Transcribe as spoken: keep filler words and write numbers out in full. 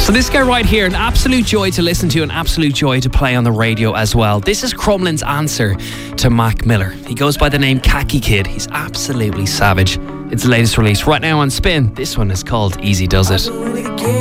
So this guy right here, an absolute joy to listen to, an absolute joy to play on the radio as well. This is Crumlin's answer to Mac Miller. He goes by the name Khaki Kid. He's absolutely savage. It's the latest release right now on Spin. This one is called Easy Does It.